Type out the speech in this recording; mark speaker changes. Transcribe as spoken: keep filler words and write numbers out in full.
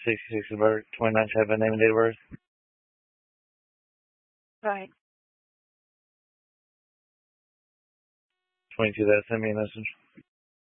Speaker 1: sixty-six of birth, twenty-nine to have a name and date of birth.
Speaker 2: Right.
Speaker 1: twenty-two that sent me a message.